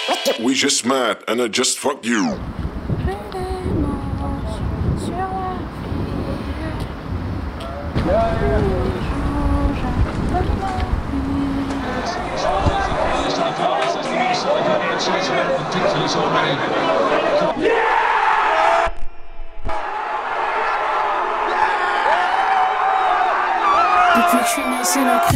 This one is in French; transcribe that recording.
We just met and I just fucked you. Depuis que je suis né, c'est la